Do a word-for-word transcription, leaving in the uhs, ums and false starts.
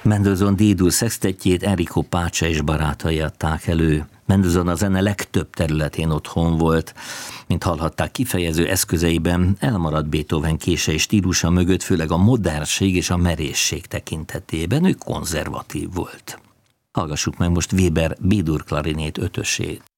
Mendelssohn D-dur szextettjét Enrico Pace és barátai adták elő. Mendelssohn a zene legtöbb területén otthon volt. Mint hallhatták, kifejező eszközeiben elmaradt Beethoven kései stílusa mögött, főleg a modernség és a merészség tekintetében ő konzervatív volt. Hallgassuk meg most Weber B-dur klarinét ötösét.